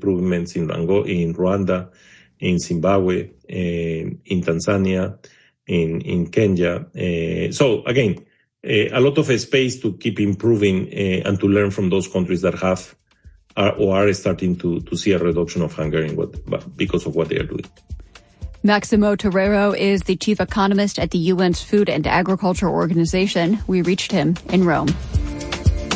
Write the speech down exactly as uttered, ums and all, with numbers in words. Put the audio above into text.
improvements in, Rango, in Rwanda, in Zimbabwe, uh, in Tanzania, in, in Kenya. Uh, so again, uh, a lot of a space to keep improving uh, and to learn from those countries that have are, or are starting to, to see a reduction of hunger in what, because of what they are doing. Maximo Torero is the chief economist at the U N's Food and Agriculture Organization. We reached him in Rome.